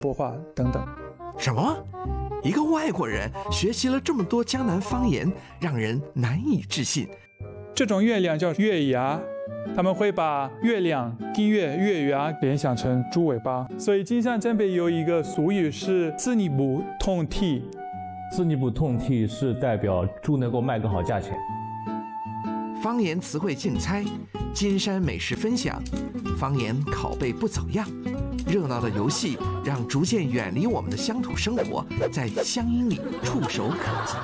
播话等等。 什么？一个外国人学习了这么多江南方言，让人难以置信。 这种月亮叫月牙，他们会把月亮、金月、月牙联想成猪尾巴，所以金山这边有一个俗语是自你不痛踢。 自你不痛踢是代表猪能够卖个好价钱。 方言词汇竞猜，金山美食分享，方言拷贝不走样。热闹的游戏让逐渐远离我们的乡土生活在乡音里触手可及。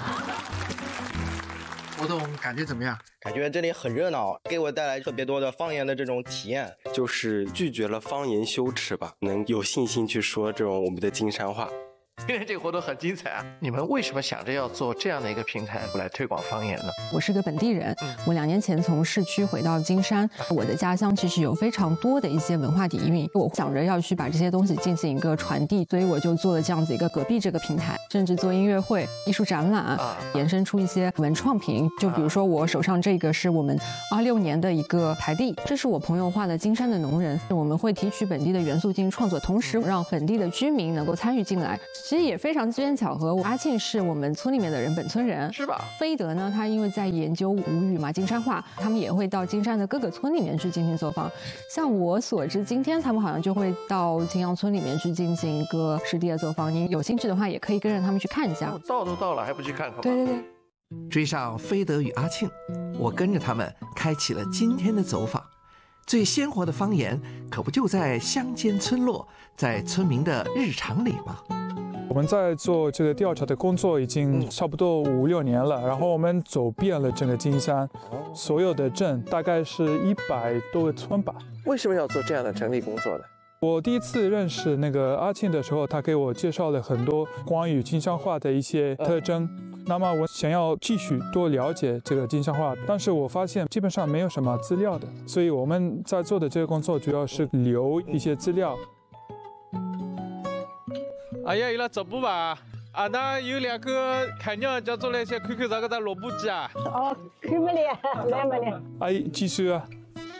活动感觉怎么样？ 感觉这里很热闹，给我带来特别多的方言的这种体验， 就是拒绝了方言羞耻吧，能有信心去说这种我们的金山话。 今天这个活动很精彩啊！你们为什么想着要做这样的一个平台来推广方言呢？ 我是个本地人，我2年前从市区回到金山，我的家乡其实有非常多的一些文化底蕴，我想着要去把这些东西进行一个传递，所以我就做了这样子一个隔壁这个平台，甚至做音乐会、艺术展览，延伸出一些文创品。就比如说我手上这个是我们26年的一个台历，这是我朋友画的金山的农人，我们会提取本地的元素进行创作，同时让本地的居民能够参与进来。其实也非常机缘巧合，阿庆是我们村里面的人，本村人， 是吧？ 飞德呢，他因为在研究吴语嘛，金山话，他们也会到金山的各个村里面去进行走访。像我所知，今天他们好像就会到金阳村里面去进行一个实地的走访。你有兴趣的话，也可以跟着他们去看一下。 到都到了，还不去看看？ 对对对。 追上飞德与阿庆，我跟着他们开启了今天的走访。最鲜活的方言，可不就在乡间村落，在村民的日常里吗？ 我们在做这个调查的工作已经差不多5、6年了，然后我们走遍了整个金山，所有的镇大概是100多个村吧。 为什么要做这样的整理工作呢？ 我第一次认识那个阿庆的时候，他给我介绍了很多关于金山话的一些特征。那么我想要继续多了解这个金山话，但是我发现基本上没有什么资料的，所以我们在做的这个工作主要是留一些资料。 哎呀，伊拉直播吧？啊，那有2个看娘叫做那些看看这个萝卜鸡啊。 哦，看不了，来不了。 阿姨几岁啊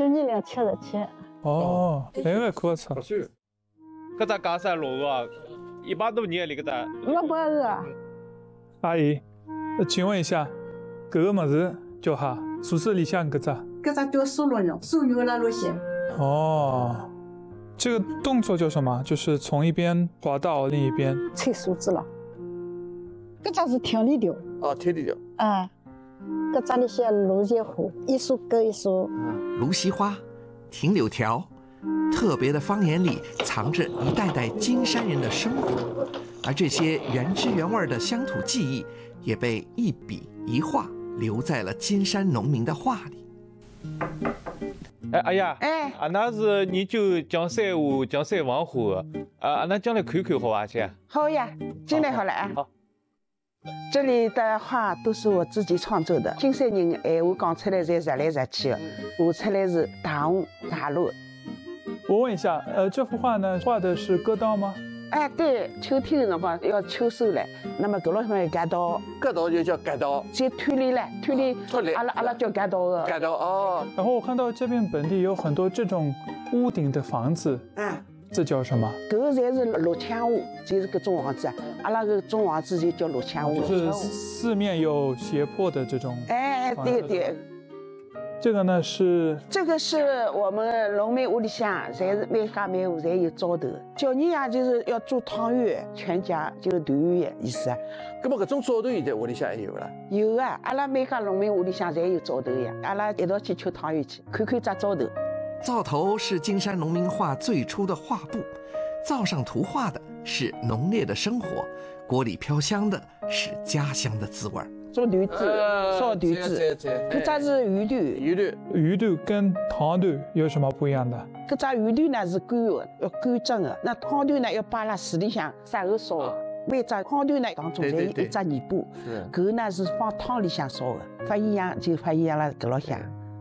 ？7277。 哦，那个可操。 搿只加啥萝卜啊？100多年那个的。 600个。 阿姨，请问一下，搿个么子叫啥？宿舍里向搿只？ 搿只叫酥肉肉，酥肉了肉馅。 哦。这个动作叫什么？就是从一边滑到另一边。 切梳子了。搿只是调理条。 哦，调理条。 啊，搿只里些芦荟花，一束搁一束。 芦荟花，停柳条，特别的方言里藏着一代代金山人的生活，而这些原汁原味的乡土记忆，也被一笔一画留在了金山农民的画里。 哎，阿爷，阿那是研究江山话、江山文化的，阿那将来看看好伐？姐？ 好呀，进来好了啊。好。这里的话都是我自己创作的，金山人闲话讲出来侪实来实去的，画出来是大红大绿。 我问一下，这幅画呢，画的是割稻吗？ 哎，对，秋天的辰光要秋收了，那么搿老上割稻， 割稻就叫割稻， 就脱离了，脱离，阿拉叫割稻的。 割稻哦。 然后我看到这边本地有很多这种屋顶的房子，这叫什么？ 搿个侪是落墙屋，就是搿种房子，阿拉搿种房子就叫落墙屋。 就是四面有斜坡的这种。 哎，对对。 这个呢是？ 这个是我们农民屋里向，侪是每家每户侪有灶头。小人呀，就是要做汤圆，全家就是团圆的意思。 那么搿种灶头现在屋里向还有啦？ 有啊，阿拉每家农民屋里向侪有灶头呀。阿拉一道去吃汤圆去，看看只灶头。 灶头是金山农民画最初的画布，灶上涂画的是浓烈的生活，锅里飘香的是家乡的滋味。 做团子，烧团子，搿只是鱼团。 鱼团跟汤团有什么不一样的？ 搿只鱼团呢是干的，要干蒸的；那汤团呢要摆辣水里向晒后烧的。每只汤团呢当中侪有一只泥巴，搿呢是放汤里向烧的，发营养就发营养了搿老香。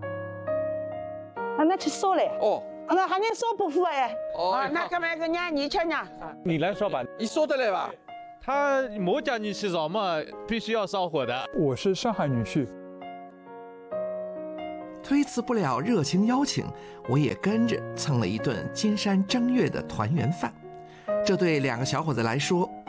那去烧嘞。 哦。 那还能烧不腐哎。 哦，那干嘛个让你吃呢？ 你来烧吧， 你烧得来吧？ 他没叫你去烧嘛，必须要烧火的。 我是上海女婿， 推辞不了热情邀请，我也跟着蹭了一顿金山正月的团圆饭。 这对2个小伙子来说